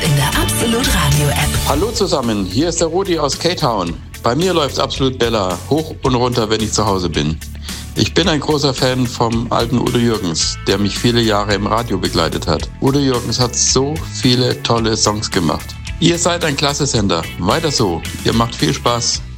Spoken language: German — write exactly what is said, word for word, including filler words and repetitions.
in der Absolut Radio App. Hallo zusammen, hier ist der Rudi aus K-Town. Bei mir läuft Absolut Bella hoch und runter, wenn ich zu Hause bin. Ich bin ein großer Fan vom alten Udo Jürgens, der mich viele Jahre im Radio begleitet hat. Udo Jürgens hat so viele tolle Songs gemacht. Ihr seid ein klasse Sender. Weiter so. Ihr macht viel Spaß.